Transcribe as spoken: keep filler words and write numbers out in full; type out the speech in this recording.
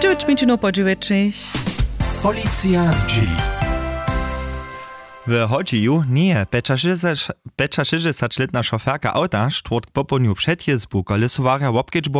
dziewięć minut po dziewiętej. Policja z dzieli. W Hodziju nie pecza šesťdesiatletná šoferka auta štvrtk popolňu před jezbu kolesowarja w obkedźbu